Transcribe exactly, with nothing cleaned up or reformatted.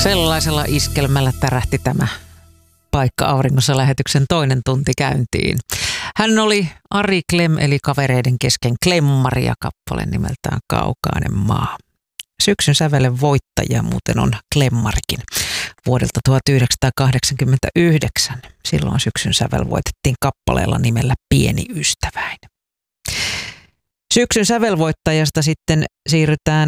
Sellaisella iskelmällä tärähti tämä Paikka auringossa -lähetyksen toinen tunti käyntiin. Hän oli Ari Klem, eli Kavereiden kesken Klemmari, ja kappale nimeltään Kaukainen maa. Syksyn sävelen voittaja muuten on Klemmarikin vuodelta tuhatyhdeksänsataakahdeksankymmentäyhdeksän. Silloin syksyn sävel voitettiin kappaleella nimellä Pieni ystäväin. Syksyn sävelvoittajasta sitten siirrytään